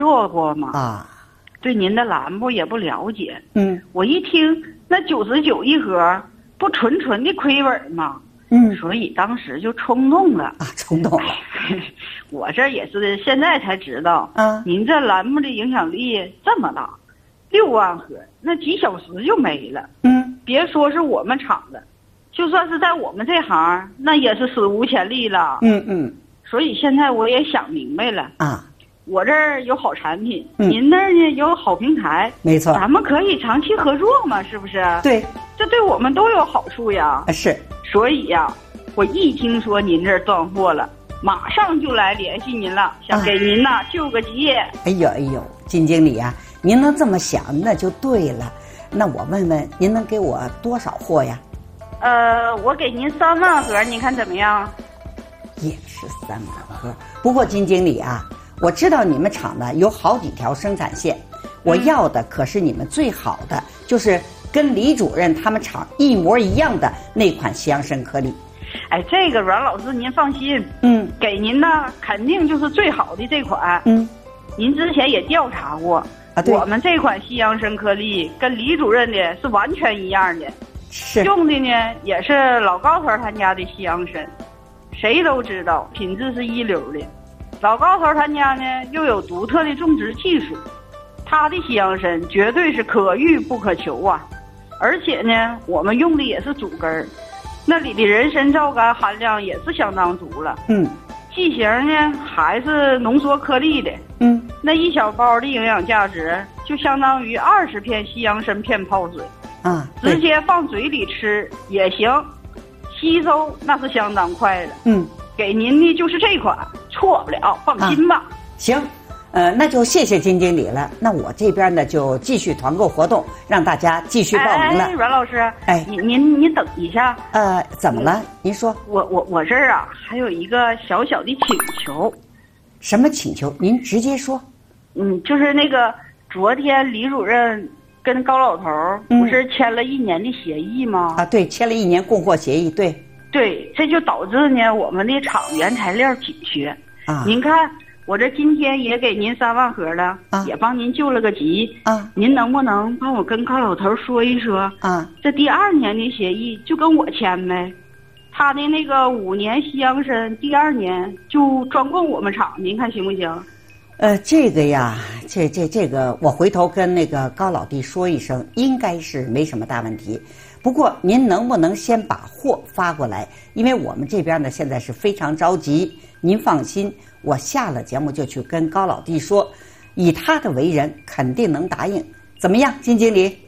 做过吗？ 啊， 对您的栏目也不了解。我一听那99一盒，不纯的亏本吗？所以当时就冲动了啊，冲动了。 我这也是现在才知道，您这栏目的影响力这么大，6万盒，那几小时就没了。别说是我们厂的，就算是在我们这行，那也是史无前例了。所以现在我也想明白了啊，我这儿有好产品，您那儿呢有好平台， 没错， 咱们可以长期合作嘛，是不是？ 对， 这对我们都有好处呀。 是， 所以呀，我一听说您这儿断货了，马上就来联系您了，想给您呐救个急。 哎呦，金经理啊，您能这么想那就对了。那我问问，您能给我多少货呀？ 我给您3万盒，你看怎么样？ 也是3万盒。不过金经理啊，我知道你们厂呢有好几条生产线，我要的可是你们最好的，就是跟李主任他们厂一模一样的那款西洋参颗粒。 哎，这个阮老师您放心，给您呢肯定就是最好的这款。您之前也调查过啊，我们这款西洋参颗粒跟李主任的是完全一样的， 是用的呢也是老高头他家的西洋参，谁都知道品质是一流的。老高头他家呢又有独特的种植技术，他的西洋参绝对是可遇不可求啊。而且呢，我们用的也是主根儿，那里的人参皂苷含量也是相当足了。剂型呢还是浓缩颗粒的。那一小包的营养价值就相当于20片西洋参片泡水啊，直接放嘴里吃也行，吸收那是相当快的。给您的就是这款，错不了，放心吧。 行，那就谢谢金经理了。那我这边呢就继续团购活动，让大家继续报名了。 阮老师，您等一下。 怎么了？您说。 我这儿啊还有一个小小的请求。 什么请求？您直接说。 就是那个昨天李主任跟高老头不是签了1年的协议吗？ 啊，对，签了1年供货协议，对。 对，这就导致呢我们的厂原材料紧缺啊。您看我这今天也给您3万盒了啊，也帮您救了个急啊。您能不能帮我跟高老头说一说啊？这第2年的协议就跟我签呗，他的那个5年西洋参第2年就专供我们厂，您看行不行？ 这个呀，这个我回头跟那个高老弟说一声，应该是没什么大问题。不过您能不能先把货发过来？因为我们这边呢现在是非常着急。您放心，我下了节目就去跟高老弟说，以他的为人，肯定能答应。怎么样，金经理？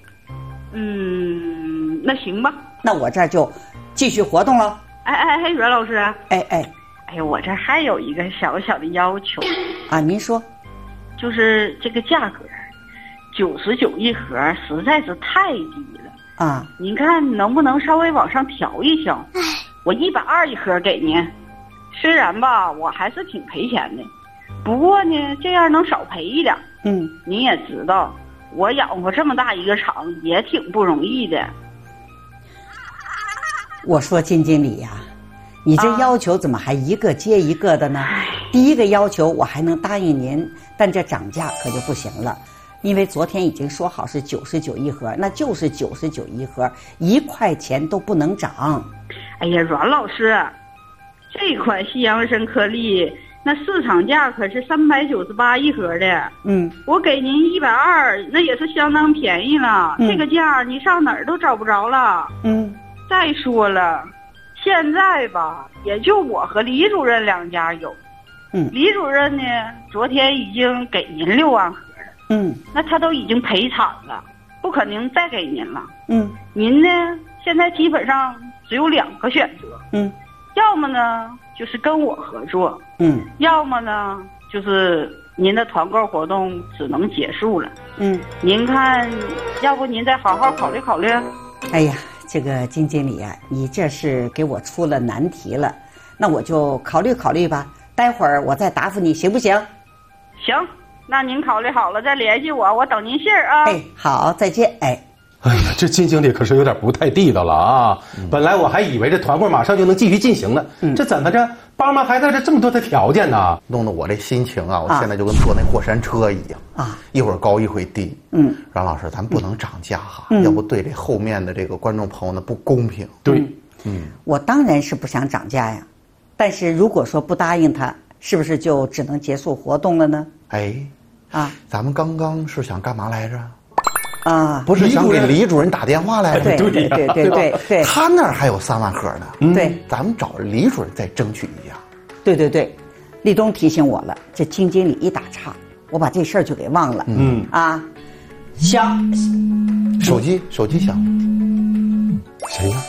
那行吧。 那我这儿就继续活动了。 阮老师。 哎呀，我这还有一个小小的要求啊，您说。 就是这个价格，99一盒实在是太低了啊！您看能不能稍微往上调一调？我120一盒给您，虽然吧我还是挺赔钱的，不过呢这样能少赔一点。您也知道，我养活这么大一个厂也挺不容易的。 我说金经理呀，你这要求怎么还一个接一个的呢？第一个要求我还能答应您，但这涨价可就不行了，因为昨天已经说好是99一盒，那就是99一盒，1块钱都不能涨。 哎呀，阮老师，这款西洋参颗粒那市场价可是398一盒的，我给您120，那也是相当便宜了。这个价你上哪儿都找不着了。再说了，现在吧，也就我和李主任2家有。李主任呢，昨天已经给您6万盒了。那他都已经赔惨了，不可能再给您了。您呢，现在基本上只有2个选择。要么呢就是跟我合作。要么呢就是您的团购活动只能结束了。您看，要不您再好好考虑考虑？ 哎呀，这个金经理啊，你这是给我出了难题了，那我就考虑考虑吧。待会儿我再答复你，行不行？ 行，那您考虑好了再联系我，我等您信儿啊。 好，再见。哎呀，这金经理可是有点不太地道了啊！本来我还以为这团购马上就能继续进行了，这怎么着爸妈还带着这么多的条件呢， 弄得我这心情啊，我现在就跟坐那过山车一样啊，一会儿高一会儿低。阮老师，咱不能涨价哈，要不对这后面的这个观众朋友呢不公平。 对， 我当然是不想涨价呀，但是如果说不答应他，是不是就只能结束活动了呢？ 咱们刚刚是想干嘛来着？ 不是想给李主任打电话来着？ 对， 他那儿还有3万盒呢。 对， 咱们找李主任再争取一下。 对，立冬提醒我了，这金经理一打岔，我把这事儿就给忘了。响， 手机响， 谁呀？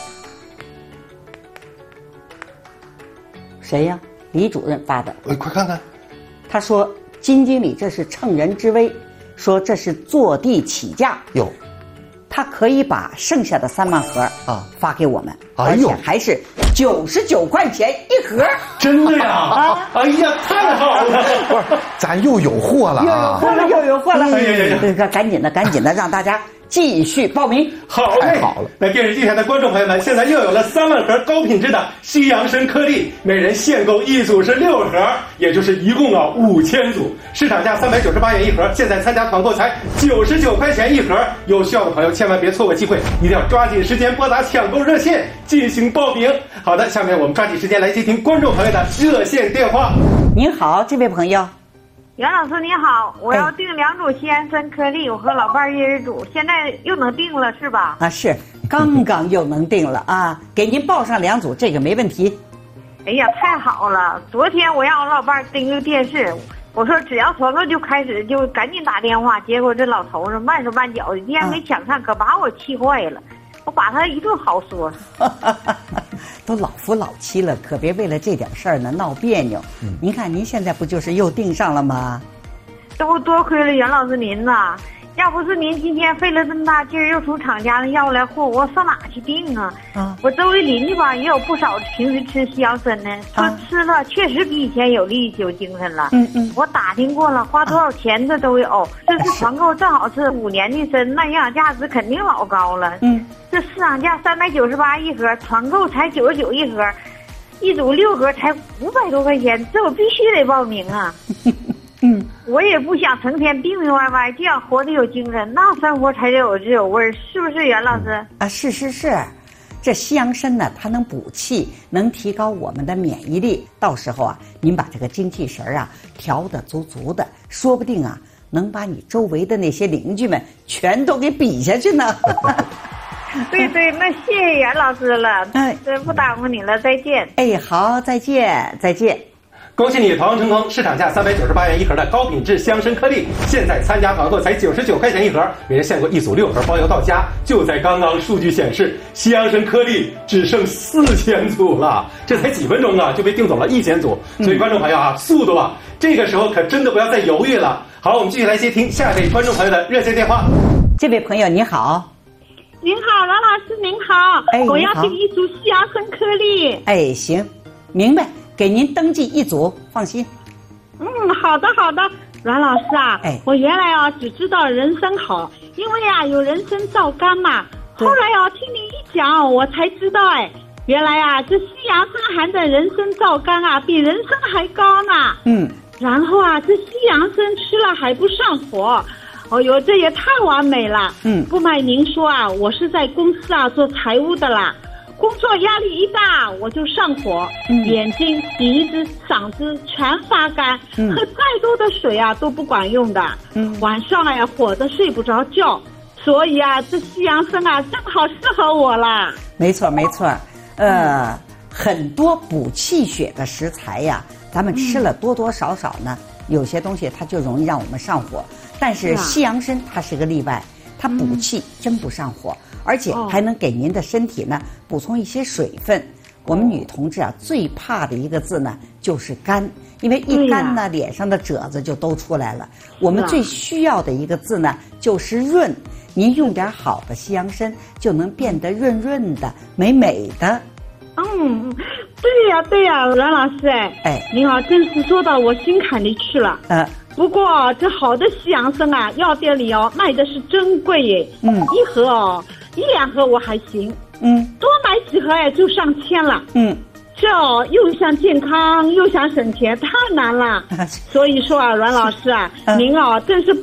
谁呀？李主任发的。 快看看。 他说金经理这是乘人之危，说这是坐地起价。他可以把剩下的3万盒发给我们，而且还是99块钱一盒。 真的呀？哎呀，太好了！ 不是，咱又有货了啊！ 又有货了！ 哎呀， 赶紧的，让大家继续报名。 太好了！那电视机前的观众朋友们，现在又有了3万盒高品质的西洋参颗粒，每人限购一组是6盒，也就是一共5000组，市场价398元一盒，现在参加团购才99块钱一盒。有需要的朋友千万别错过机会，一定要抓紧时间拨打抢购热线进行报名。好的，下面我们抓紧时间来接听观众朋友的热线电话。 您好，这位朋友。 袁老师你好，我要订2组西洋参颗粒，我和老伴儿一人组，现在又能订了是吧？ 是，刚刚又能订了啊，给您报上2组，这个没问题。 哎呀，太好了！昨天我让我老伴儿盯着电视，我说只要团购就开始，就赶紧打电话，结果这老头子慢手慢脚的，竟然没抢上，可把我气坏了。我把他一顿好说。 都老夫老妻了，可别为了这点事儿呢闹别扭。您看您现在不就是又订上了吗？ 这不多亏了袁老师您呐，要不是您今天费了这么大劲儿，又从厂家那要来货，我上哪去订啊？我周围邻居吧也有不少平时吃西洋参呢，说吃了确实比以前有力气有精神了。我打听过了，花多少钱这都有。这次团购正好是5年的参，那营养价值肯定老高了。这市场价398一盒，团购才99一盒，一组6盒才500多块钱，这我必须得报名啊！我也不想成天病病歪歪，这样活得有精神，那生活才有滋有味儿，是不是袁老师？是，这西洋参呢，它能补气，能提高我们的免疫力。到时候您把这个精气神调得足足的，说不定能把你周围的那些邻居们全都给比下去呢。对，那谢谢袁老师了。这不耽误你了，再见。好，再见。 恭喜你团购成功！市场价398元一盒的高品质西洋参颗粒，现在参加团购才99块钱一盒，每人限购一组6盒，包邮到家。就在刚刚，数据显示，西洋参颗粒只剩4000组了，这才几分钟就被订走了1000组。所以观众朋友速度这个时候可真的不要再犹豫了。好，我们继续来接听下一位观众朋友的热线电话。 这位朋友你好。 您好，王老师您好，我要订一组西洋参颗粒。 行，明白。给您登记一组，放心。 好的，阮老师我原来只知道人参好，因为有人参皂苷嘛。后来听您一讲，我才知道原来这西洋参含的人参皂苷比人参还高呢。然后这西洋参吃了还不上火。哟，这也太完美了。不瞒您说我是在公司做财务的啦。工作压力一大，我就上火，眼睛、鼻子、嗓子全发干，喝再多的水都不管用的。晚上火得睡不着觉，所以这西洋参正好适合我啦。 没错，很多补气血的食材咱们吃了多多少少呢，有些东西它就容易让我们上火，但是西洋参它是个例外，它补气真不上火。而且还能给您的身体呢补充一些水分。我们女同志最怕的一个字呢就是干，因为一干呢脸上的褶子就都出来了。我们最需要的一个字呢就是润，您用点好的西洋参就能变得润润的、美美的。 对呀，阮老师您真是说到我心坎里去了。不过这好的西洋参药店里卖的是真贵耶。一盒1-2盒我还行，多买几盒就上千了。 这又想健康又想省钱，太难了。所以说啊，阮老师啊，您啊真是